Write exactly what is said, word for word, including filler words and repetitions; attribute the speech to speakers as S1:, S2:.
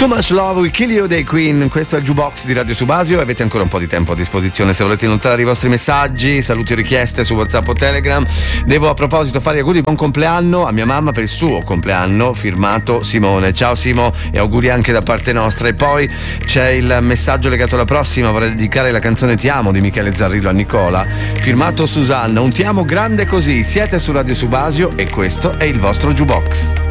S1: Too Much Love We Kill You dei Queen. Questo è il Jukebox di Radio Subasio. Avete ancora un po' di tempo a disposizione se volete inoltrare i vostri messaggi, saluti o richieste su WhatsApp o Telegram. Devo a proposito fare gli auguri di buon compleanno a mia mamma per il suo compleanno, firmato Simone. Ciao Simo, e auguri anche da parte nostra. E poi c'è il messaggio legato alla prossima. Vorrei dedicare la canzone Ti amo di Michele Zarrillo a Nicola, firmato Susanna. Un ti amo grande così. Siete su Radio Subasio e questo è il vostro Jukebox.